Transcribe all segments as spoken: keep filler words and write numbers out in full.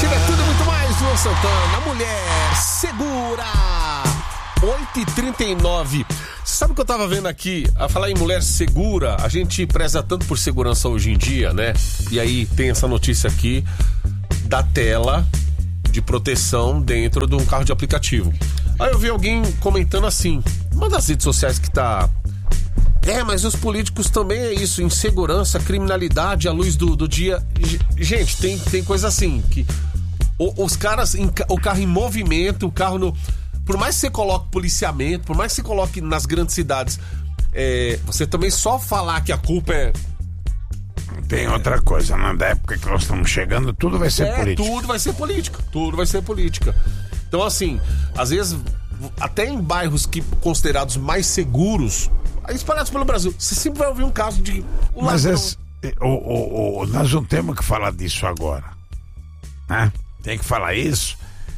Tira tudo e muito mais, Luan Santana. Mulher segura. oito e trinta e nove. Você sabe o que eu tava vendo aqui? A falar em mulher segura, a gente preza tanto por segurança hoje em dia, né? E aí tem essa notícia aqui da tela de proteção dentro de um carro de aplicativo. Aí eu vi alguém comentando assim, uma das redes sociais que tá... É, mas os políticos também é isso, insegurança, criminalidade à luz do, do dia. Gente, tem, tem coisa assim, que o, os caras, em, o carro em movimento, o carro no... Por mais que você coloque policiamento, por mais que você coloque nas grandes cidades, é, você também só falar que a culpa é... Tem outra coisa, na época que nós estamos chegando, tudo vai ser é, política. Tudo vai ser política, tudo vai ser política. Então, assim, às vezes, até em bairros que considerados mais seguros, espalhados pelo Brasil, você sempre vai ouvir um caso de... Um Mas ladrão. esse, o, o, o, nós não temos que falar disso agora, né? Tem que falar isso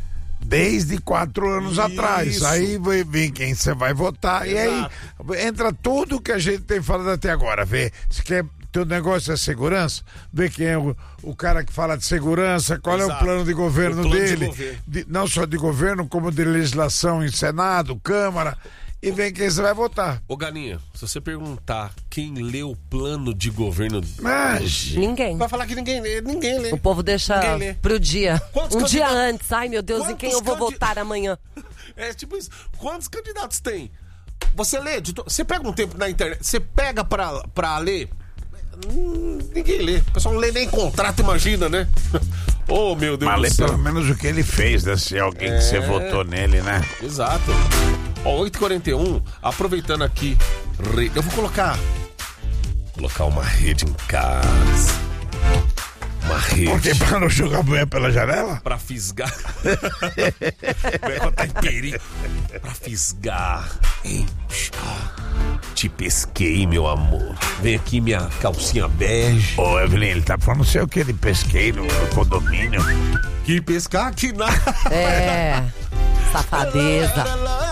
desde quatro anos Isso. atrás. Aí vai vir quem você vai votar. Exato. E aí entra tudo que a gente tem falado até agora. Vê, se quer teu negócio é segurança, vê quem é o, o cara que fala de segurança, qual Exato. é o plano de governo plano dele, de governo. De, não só de governo, como de legislação em Senado, Câmara, e vem quem você vai votar. Ô Galinha, se você perguntar quem lê o plano de governo... Mas... Ninguém. Vai falar que ninguém lê, ninguém lê. O povo deixa pro dia. Quantos um candid... dia antes. Ai, meu Deus, Quantos em quem eu vou candid... votar amanhã? É tipo isso. Quantos candidatos tem? Você lê, de to... você pega um tempo na internet, você pega pra, pra ler... Hum, ninguém lê. O pessoal não lê nem contrato, imagina, né? Oh, meu Deus Mas do lê céu. pelo menos o que ele fez, né? Se alguém é... que você votou nele, né? Exato. Ó, oito e quarenta e um, aproveitando aqui, re... eu vou colocar colocar uma rede em casa. Uma rede. Porque pra não jogar a mulher pela janela? Pra fisgar. Tá em perigo. Pra fisgar. Hein? Te pesquei, meu amor. Vem aqui minha calcinha bege. Ô, Evelyn, ele tá falando não sei o que de pesquei no, no condomínio. Que pescar que nada. É. Safadeza.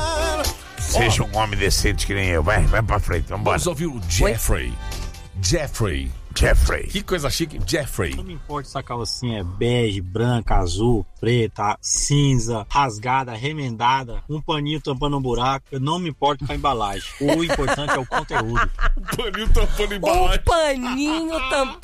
Seja um homem decente que nem eu. Vai, vai pra frente, vambora. Vamos ouvir o Jeffrey. Oi? Jeffrey. Jeffrey. Que coisa chique, Jeffrey. Não me importa se a calcinha é bege, branca, azul, preta, cinza, rasgada, remendada, um paninho tampando um buraco. Eu não me importo com a embalagem. O importante é o conteúdo. Um paninho tampando embalagem. Um paninho tampando.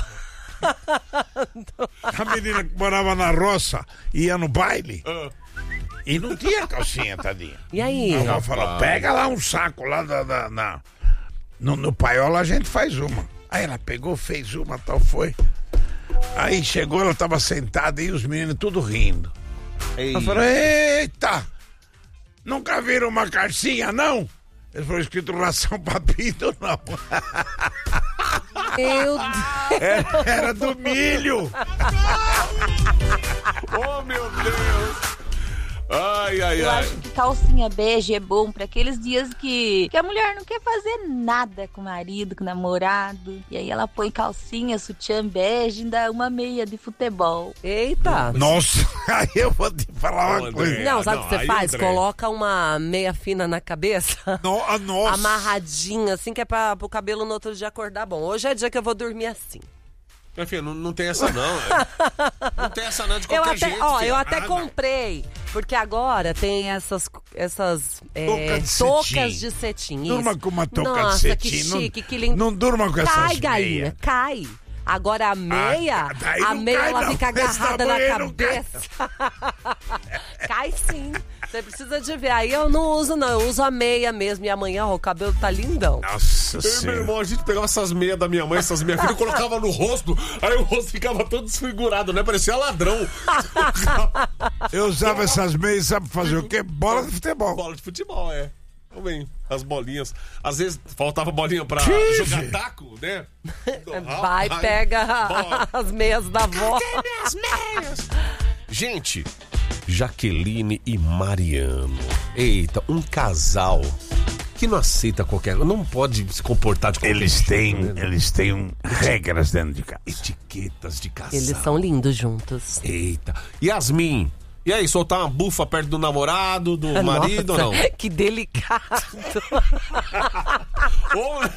A menina que morava na roça ia no baile. Uh. E não tinha calcinha, tadinha. E aí? Ela falou, pega lá um saco lá da, da, na, no, no paiola a gente faz uma. Aí ela pegou, fez uma, tal, foi. Aí chegou, ela tava sentada e os meninos tudo rindo. Ei. Ela falou, eita, nunca viram uma calcinha, não? Ele falou, escrito ração papito, não. Meu Deus. Era, era do milho. Oh, meu Deus. Ai, ai, eu ai. acho que calcinha bege é bom pra aqueles dias que, que a mulher não quer fazer nada com o marido, com o namorado. E aí ela põe calcinha, sutiã bege e dá uma meia de futebol. Eita! Nossa, aí eu vou te falar uma oh, coisa. Não, sabe o que você faz? André. Coloca uma meia fina na cabeça. No, ah, nossa. Amarradinha, assim, que é pra o cabelo no outro dia acordar bom. Hoje é dia que eu vou dormir assim. Minha filha, não, não tem essa não. É. Não tem essa não de qualquer eu até, jeito. Ó, filha. eu até ah, comprei, porque agora tem essas, essas é, de toucas de cetim. Durma isso. com uma touca Nossa, de cetim. que chique, não, que lindo. Não durma com essas Cai, meias. galinha, cai. Agora a meia, ah, a meia cai, ela não. fica agarrada na cabeça. Cai. Cai sim. Você precisa de ver. Aí eu não uso, não. Eu uso a meia mesmo. E amanhã ó, o cabelo tá lindão. Nossa Eu e meu Senhora. irmão, a gente pegava essas meias da minha mãe, essas meias filhas, colocava no rosto, aí o rosto ficava todo desfigurado, né? Parecia ladrão. Eu usava essas meias, sabe fazer o quê? Bola de futebol. Bola de futebol, é. Também, as bolinhas. Às vezes faltava bolinha pra Tive. jogar taco, né? Vai, Ai, pega bola. as meias da avó. Cadê minhas meias? Gente, Jaqueline e Mariano. Eita, um casal que não aceita qualquer... Não pode se comportar de qualquer Eles jeito, têm, né? eles têm regras dentro de casa. Etiquetas de casal. Eles são lindos juntos. Eita. Yasmin, e aí, soltar uma bufa perto do namorado, do marido Nossa, ou não? que delicado. Ou...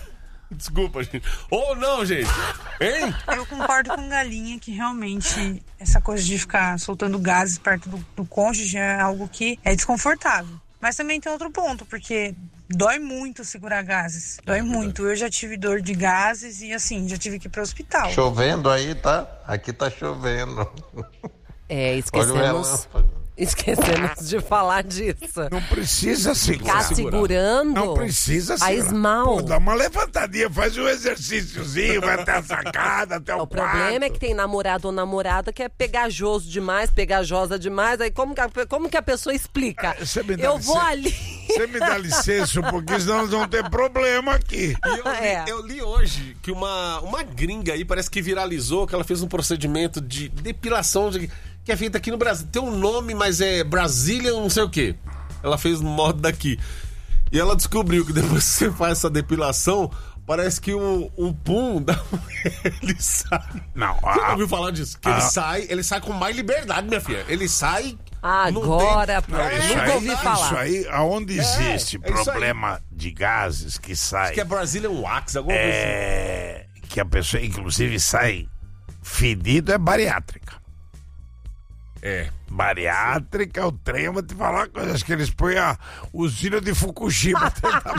Desculpa, gente. Ou não, gente. Hein? Eu concordo com Galinha que realmente essa coisa de ficar soltando gases perto do, do cônjuge é algo que é desconfortável. Mas também tem outro ponto, porque dói muito segurar gases. Dói muito. Eu já tive dor de gases e, assim, já tive que ir para o hospital. Chovendo aí, tá? Aqui tá chovendo. É, esquecemos... Esquecemos de falar disso. Não precisa segurar. Ficar segurando. Não precisa segurar. A esmal. Pô, dá uma levantadinha, faz um exercíciozinho, vai até a sacada, até o, o problema é que tem namorado ou namorada que é pegajoso demais, pegajosa demais. Aí como que a, como que a pessoa explica? Eu vou licença. ali. Você me dá licença um pouquinho, senão nós vamos ter problema aqui. E eu, li, é. eu li hoje que uma, uma gringa aí parece que viralizou, que ela fez um procedimento de depilação de... que é feita aqui no Brasil. Tem um nome, mas é Brasília não sei o quê. Ela fez no modo daqui. E ela descobriu que depois que você faz essa depilação, parece que um, um pum da mulher, ele sai. Não, Você a... já ouviu falar disso? Que a... ele sai, ele sai com mais liberdade, minha filha. Ele sai... Agora, tem... pronto. É, Nunca aí, ouvi falar. Isso aí, aonde existe é, é problema de gases que sai... Acho que é Brazilian Wax, alguma coisa assim. É... Que a pessoa, inclusive, sai fedido, é bariátrica. É. Bariátrica, o trem, eu vou te falar uma coisa, acho que eles põem a usina de Fukushima.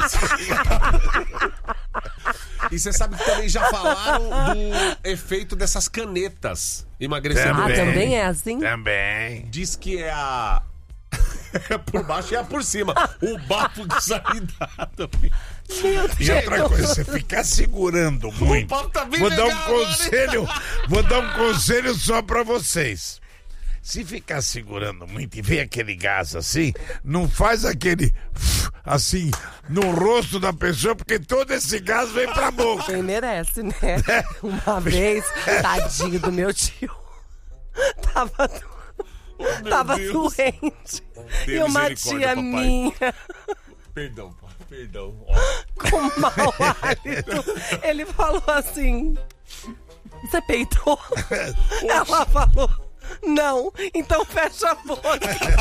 E você sabe que também já falaram do efeito dessas canetas emagrecedoras. Ah, também é assim? Também. Diz que é a... é por baixo e é por cima. O bafo de saída também. Meu Deus. E outra coisa, você ficar segurando muito. O papo tá bem vou legal, dar um conselho, vou dar um conselho só pra vocês. Se ficar segurando muito e ver aquele gás assim, não faz aquele assim no rosto da pessoa, porque todo esse gás vem pra boca. Quem merece, né? Uma vez, tadinho do meu tio. Tava, oh, tava Deus. doente. Dê E uma misericórdia, tia papai. minha, Perdão, pai, perdão. Ó. com mau hálito, ele falou assim: você peitou? Ela falou: não, então fecha a boca.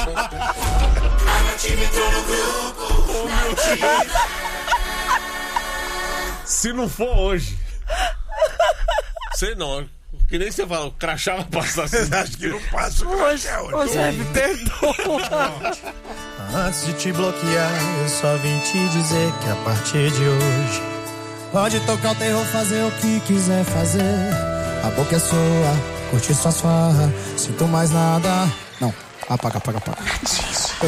Se não for hoje. Sei não. Que nem você fala, o crachá vai passar assim. Acho que não passa o Hoje, crachá hoje. hoje me perdoa. Antes de te bloquear, eu só vim te dizer que a partir de hoje pode tocar o terror, fazer o que quiser fazer. A boca é sua, curtir suas farras, sinto mais nada. Não, apaga, apaga, apaga.